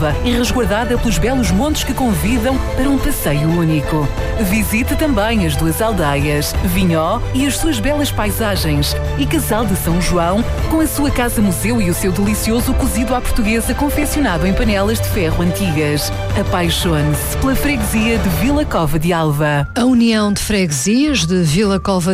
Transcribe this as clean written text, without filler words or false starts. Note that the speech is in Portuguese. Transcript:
Alva e resguardada pelos belos montes que convidam para um passeio único. Visite também as duas aldeias, Vinhó e as suas belas paisagens, e Casal de São João, com a sua casa-museu e o seu delicioso cozido à portuguesa confeccionado em panelas de ferro antigas. Apaixone-se pela freguesia de Vila Cova de Alva. A União de Freguesias de Vila Cova